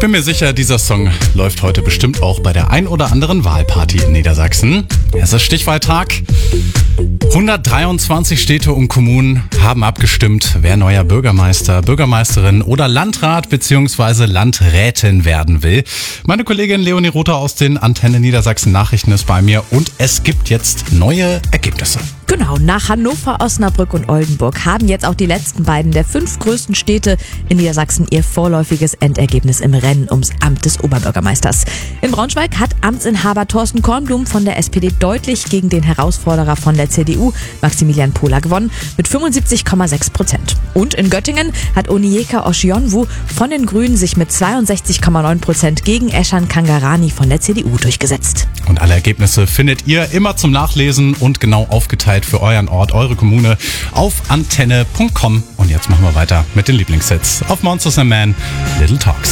bin mir sicher, dieser Song läuft heute bestimmt auch bei der ein oder anderen Wahlparty in Niedersachsen. Es ist Stichwahltag. 123 Städte und Kommunen haben abgestimmt, wer neuer Bürgermeister, Bürgermeisterin oder Landrat bzw. Landrätin werden will. Meine Kollegin Leonie Rother aus den Antenne Niedersachsen Nachrichten ist bei mir und es gibt jetzt neue Ergebnisse. Genau, nach Hannover, Osnabrück und Oldenburg haben jetzt auch die letzten beiden der 5 größten Städte in Niedersachsen ihr vorläufiges Endergebnis im Rennen ums Amt des Oberbürgermeisters. In Braunschweig hat Amtsinhaber Thorsten Kornblum von der SPD deutlich gegen den Herausforderer von der CDU, Maximilian Pola, gewonnen mit 75,6%. Und in Göttingen hat Onyeka Oshionwu von den Grünen sich mit 62,9% gegen Eshan Kangarani von der CDU durchgesetzt. Und alle Ergebnisse findet ihr immer zum Nachlesen und genau aufgeteilt für euren Ort, eure Kommune auf antenne.com. Und jetzt machen wir weiter mit den Lieblingshits auf Monsters and Men, Little Talks.